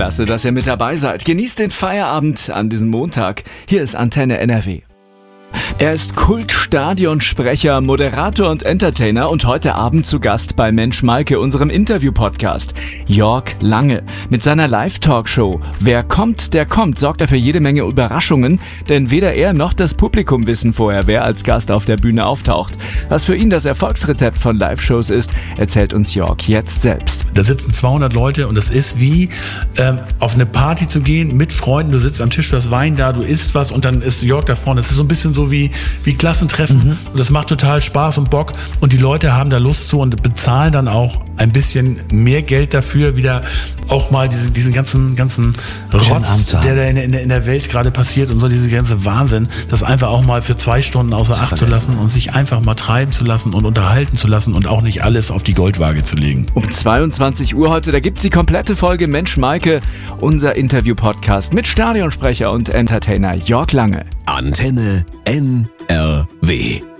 Klasse, dass ihr mit dabei seid. Genießt den Feierabend an diesem Montag. Hier ist Antenne NRW. Er ist Kultstadionsprecher, Moderator und Entertainer und heute Abend zu Gast bei Mensch Maike, unserem Interview-Podcast. Jörg Lange. Mit seiner Live-Talkshow Wer kommt, der kommt, sorgt er für jede Menge Überraschungen, denn weder er noch das Publikum wissen vorher, wer als Gast auf der Bühne auftaucht. Was für ihn das Erfolgsrezept von Live-Shows ist, erzählt uns Jörg jetzt selbst. Da sitzen 200 Leute und es ist wie auf eine Party zu gehen mit Freunden. Du sitzt am Tisch, du hast Wein da, du isst was und dann ist Jörg da vorne. Es ist so ein bisschen so wie Klassentreffen und das macht total Spaß und Bock und die Leute haben da Lust zu und bezahlen dann auch ein bisschen mehr Geld dafür, wieder auch mal diesen ganzen Rotz, der da in der Welt gerade passiert und so diese ganze Wahnsinn, das einfach auch mal für 2 Stunden außer Acht zu lassen und sich einfach mal treiben zu lassen und unterhalten zu lassen und auch nicht alles auf die Goldwaage zu legen. Um 22 Uhr heute, da gibt's die komplette Folge Mensch Maike, unser Interview-Podcast mit Stadionsprecher und Entertainer Jörg Lange. Antenne NRW.